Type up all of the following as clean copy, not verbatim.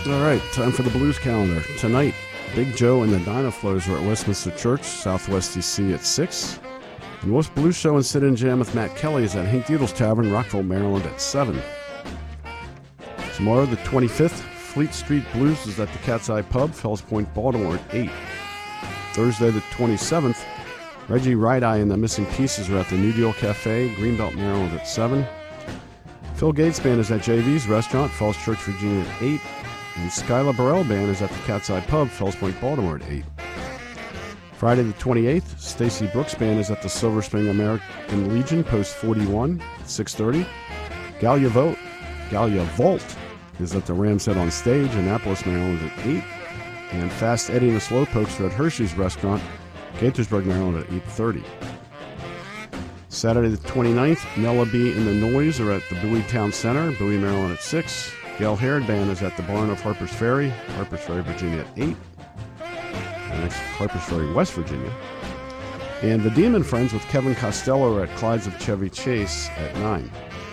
All right, time for the blues calendar. Tonight, Big Joe and the Dynaflows are at Westminster Church, Southwest DC at 6. And Wolf's Blues Show and Sit-In Jam with Matt Kelly is at Hank Deedle's Tavern, Rockville, Maryland at 7. Tomorrow, the 25th, Fleet Street Blues is at the Cat's Eye Pub, Fells Point, Baltimore at 8. Thursday, the 27th, Reggie Right-Eye and the Missing Pieces are at the New Deal Cafe, Greenbelt, Maryland at 7. Phil Gates Band is at JV's Restaurant, Falls Church, Virginia at 8. And Skylar Burrell Band is at the Cat's Eye Pub, Fells Point, Baltimore at 8. Friday the 28th, Stacy Brooks Band is at the Silver Spring American Legion, Post 41 at 6:30. Gallia Vault is at the Ram's Head on Stage, Annapolis, Maryland at 8. And Fast Eddie and the Slowpokes are at Hershey's Restaurant, Gaithersburg, Maryland at 8:30. Saturday the 29th, Nella B and the Noise are at the Bowie Town Center, Bowie, Maryland at 6. Gail Haird Band is at the Barn of Harper's Ferry, Virginia at 8. And next, Harper's Ferry, West Virginia. And the Demon Friends with Kevin Costello are at Clyde's of Chevy Chase at 9.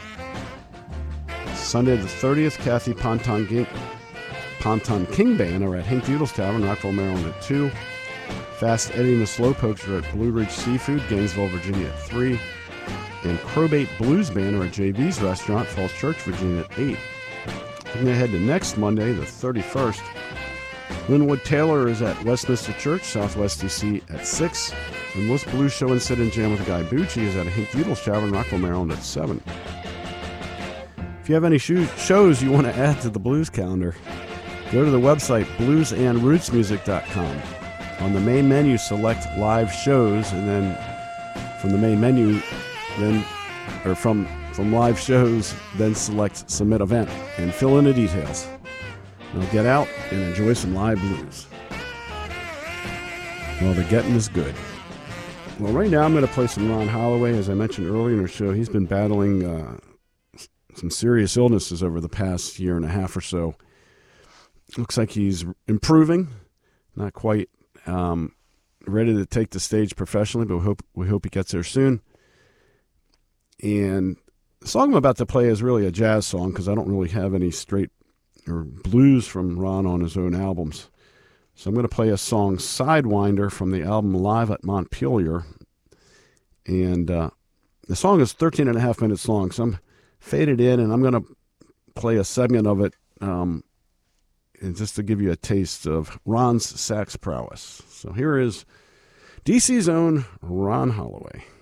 Sunday the 30th, Kathy Ponton King Band are at Hank Deedle's Tavern, Rockville, Maryland at 2. Fast Eddie and the Slowpokes are at Blue Ridge Seafood, Gainesville, Virginia at 3. And Crowbait Blues Band are at JV's Restaurant, Falls Church, Virginia at 8. Looking ahead to next Monday, the 31st, Linwood Taylor is at Westminster Church, Southwest DC at 6. And Wolf's Blues Show and Sit-In Jam with Guy Bucci is at Hank Deedle's Tavern, Rockville, Maryland at 7. If you have any shows you want to add to the blues calendar, go to the website bluesandrootsmusic.com. On the main menu, select live shows, and then from the main menu, from live shows, then select submit event and fill in the details. Now get out and enjoy some live blues. Well, the getting is good. Well, right now I'm going to play some Ron Holloway. As I mentioned earlier in our show, he's been battling some serious illnesses over the past year and a half or so. Looks like he's improving, not quite ready to take the stage professionally, but we hope he gets there soon. And the song I'm about to play is really a jazz song because I don't really have any straight or blues from Ron on his own albums. So I'm going to play a song, Sidewinder, from the album Live at Montpelier. And the song is 13 and a half minutes long, so I'm faded in, and I'm going to play a segment of it and just to give you a taste of Ron's sax prowess. So here is DC's own Ron Holloway.